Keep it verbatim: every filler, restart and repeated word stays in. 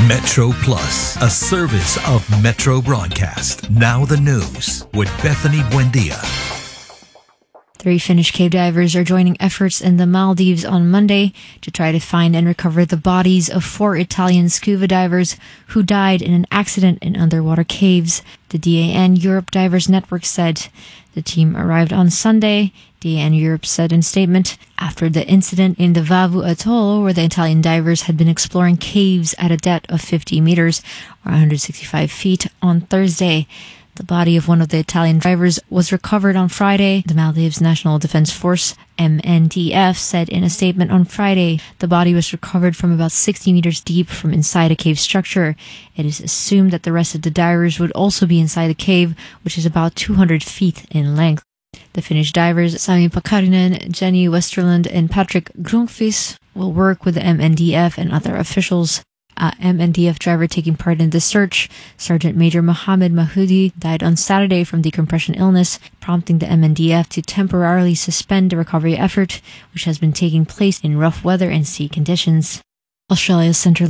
Metro Plus, a service of Metro Broadcast. Now the news with Bethany Buendia. Three Finnish cave divers are joining efforts in the Maldives on Monday to try to find and recover the bodies of four Italian scuba divers who died in an accident in underwater caves, the D A N Europe Divers Network said. The team arrived on Sunday, D A N Europe said in a statement, after the incident in the Vavu Atoll, where the Italian divers had been exploring caves at a depth of fifty meters, or one hundred sixty-five feet, on Thursday. The body of one of the Italian divers was recovered on Friday. The Maldives National Defense Force, M N D F, said in a statement on Friday the body was recovered from about sixty meters deep from inside a cave structure. It is assumed that the rest of the divers would also be inside the cave, which is about two hundred feet in length. The Finnish divers, Sami Pakarinen, Jenny Westerlund, and Patrick Grunqvist, will work with the M N D F and other officials. A M N D F driver taking part in the search, Sergeant Major Mohammed Mahoudi, died on Saturday from decompression illness, prompting the M N D F to temporarily suspend the recovery effort, which has been taking place in rough weather and sea conditions. Australia's Centre